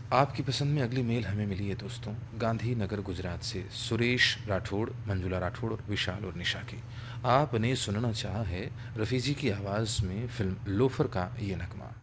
आपकी पसंद में अगली मेल हमें मिली है दोस्तों, गांधीनगर गुजरात से सुरेश राठौड़, मंजुला राठौड़ और विशाल और निशा की। आपने सुनना चाहा है रफ़ी जी की आवाज़ में फ़िल्म लोफर का ये नगमा।